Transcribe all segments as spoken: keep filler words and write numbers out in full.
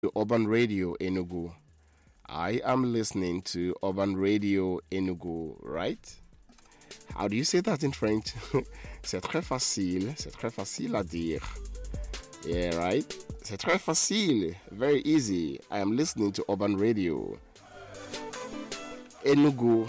to Urban Radio Enugu. I am listening to Urban Radio Enugu, right? How do you say that in French? C'est très facile. C'est très facile à dire. Yeah, right? C'est très facile. Very easy. I am listening to Urban Radio Enugu.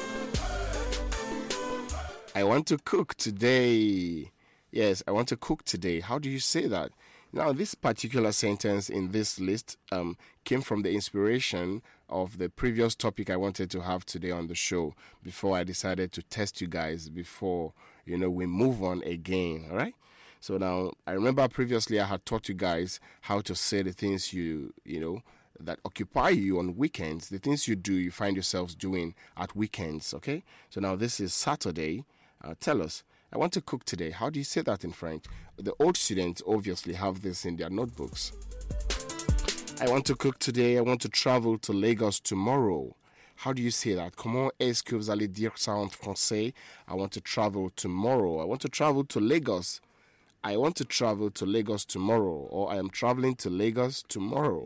I want to cook today. Yes, I want to cook today. How do you say that? Now, this particular sentence in this list um, came from the inspiration of the previous topic I wanted to have today on the show before I decided to test you guys before, you know, we move on again, all right? So now, I remember previously I had taught you guys how to say the things you, you know, that occupy you on weekends, the things you do, you find yourselves doing at weekends, okay? So now this is Saturday. Uh, tell us, I want to cook today. How do you say that in French? The old students obviously have this in their notebooks. I want to cook today. I want to travel to Lagos tomorrow. How do you say that? Comment est-ce que vous allez dire ça en français? I want to travel tomorrow. I want to travel to Lagos. I want to travel to Lagos tomorrow. Or I am traveling to Lagos tomorrow.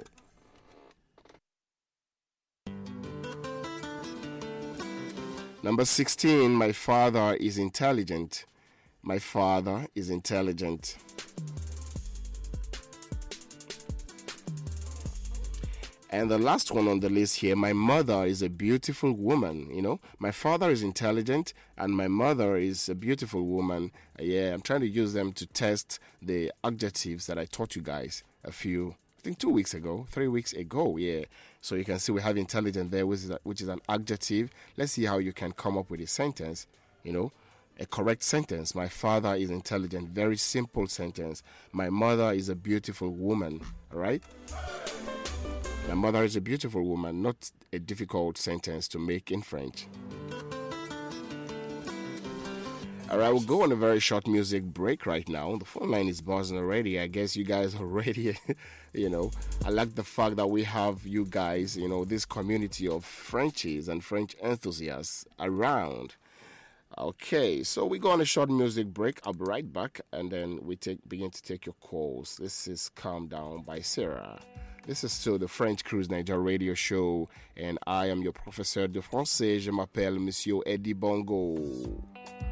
Number sixteen, my father is intelligent. My father is intelligent. And the last one on the list here, my mother is a beautiful woman. You know, my father is intelligent and my mother is a beautiful woman. Yeah, I'm trying to use them to test the adjectives that I taught you guys a few, I think two weeks ago, three weeks ago. Yeah. So you can see we have intelligent there, which is, a, which is an adjective. Let's see how you can come up with a sentence, you know. A correct sentence. My father is intelligent. Very simple sentence. My mother is a beautiful woman. All right? My mother is a beautiful woman. Not a difficult sentence to make in French. All right, we'll go on a very short music break right now. The phone line is buzzing already. I guess you guys are ready. You know, I like the fact that we have you guys, you know, this community of Frenchies and French enthusiasts around. Okay, so we go on a short music break. I'll be right back, and then we take begin to take your calls. This is Calm Down by Sarah. This is still the French Cruise Niger radio show, and I am your professeur de français. Je m'appelle Monsieur Eddie Bongo.